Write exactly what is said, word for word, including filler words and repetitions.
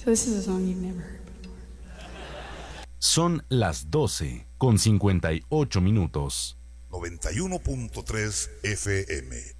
So this is a song you've never heard before. Son las doce con cincuenta y ocho minutos. noventa y uno punto tres F M.